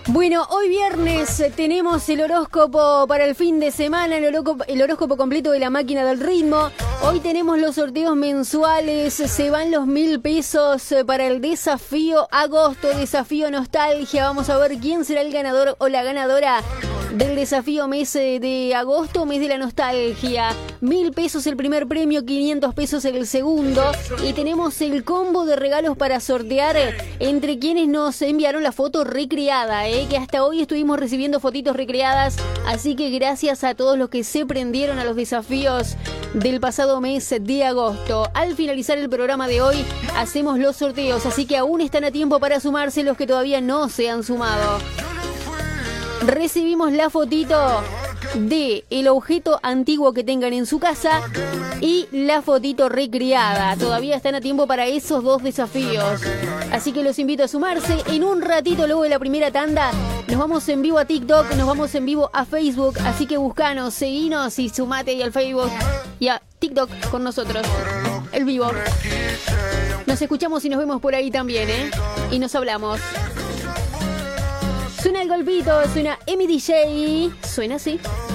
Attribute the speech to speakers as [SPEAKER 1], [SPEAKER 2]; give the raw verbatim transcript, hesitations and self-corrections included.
[SPEAKER 1] Bueno, hoy viernes tenemos el horóscopo para el fin de semana, el horóscopo, el horóscopo completo de la máquina del ritmo. Hoy tenemos los sorteos mensuales, se van los mil pesos para el desafío agosto, desafío nostalgia. Vamos a ver quién será el ganador o la ganadora del desafío mes de agosto, mes de la nostalgia. Mil pesos el primer premio, quinientos pesos el segundo. Y tenemos el combo de regalos para sortear entre quienes nos enviaron la foto recreada, ¿eh? Que hasta hoy estuvimos recibiendo fotitos recreadas. Así que gracias a todos los que se prendieron a los desafíos del pasado mes de agosto. Al finalizar el programa de hoy, hacemos los sorteos. Así que aún están a tiempo para sumarse los que todavía no se han sumado. Recibimos la fotito de el objeto antiguo que tengan en su casa y la fotito recreada. Todavía están a tiempo para esos dos desafíos. Así que los invito a sumarse. En un ratito, luego de la primera tanda, nos vamos en vivo a TikTok, nos vamos en vivo a Facebook. Así que buscanos, seguinos y sumate ahí al Facebook y a TikTok con nosotros. El vivo. Nos escuchamos y nos vemos por ahí también, ¿eh? Y nos hablamos. Suena el golpito, suena Emi D J, suena así.